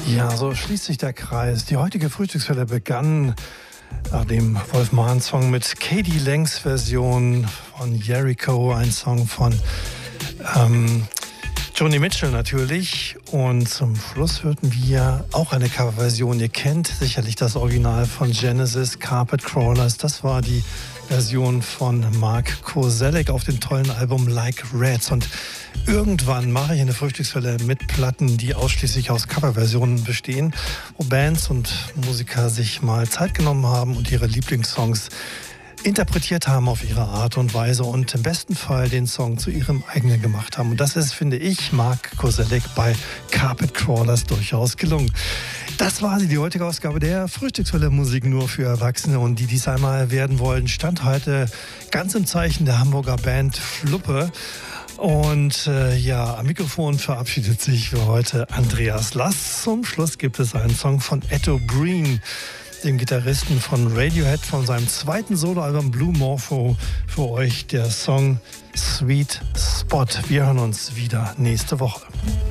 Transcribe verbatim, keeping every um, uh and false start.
Ja, so schließt sich der Kreis. Die heutige Frühstückswelle begann nach dem Wolf Mahn-Song mit Katie Langs Version von Jericho, ein Song von ähm, Joni Mitchell natürlich. Und zum Schluss hörten wir auch eine Coverversion. Ihr kennt sicherlich das Original von Genesis, Carpet Crawlers. Das war die Version von Mark Koselleck auf dem tollen Album Like Rats. Und irgendwann mache ich eine Frühstückswelle mit Platten, die ausschließlich aus Coverversionen bestehen, wo Bands und Musiker sich mal Zeit genommen haben und ihre Lieblingssongs interpretiert haben auf ihre Art und Weise und im besten Fall den Song zu ihrem eigenen gemacht haben. Und das ist, finde ich, Mark Koselleck bei Carpet Crawlers durchaus gelungen. Das war sie, die heutige Ausgabe der Frühstückswelle Musik nur für Erwachsene. Und die dies einmal werden wollen, stand heute ganz im Zeichen der Hamburger Band Fluppe. Und äh, ja, am Mikrofon verabschiedet sich für heute Andreas Lass. Zum Schluss gibt es einen Song von Etto Breen, dem Gitarristen von Radiohead, von seinem zweiten Soloalbum Blue Morpho. Für euch der Song Sweet Spot. Wir hören uns wieder nächste Woche.